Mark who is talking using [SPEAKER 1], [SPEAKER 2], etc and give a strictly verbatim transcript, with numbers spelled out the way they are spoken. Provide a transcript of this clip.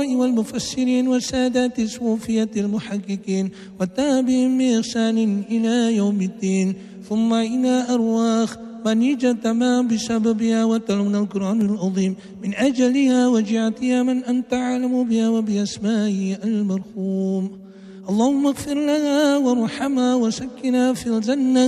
[SPEAKER 1] القراء والمفسرين وسادات الصوفية المحققين والتابعين بإحسان إلى يوم الدين، ثم إلى أرواح من اجتمع بسببها وتلون القرآن العظيم من أجلها وجعتها من أنت أعلم بها وبأسمائه المرحوم. اللهم اغفر لها وارحمها وسكنها في الجنة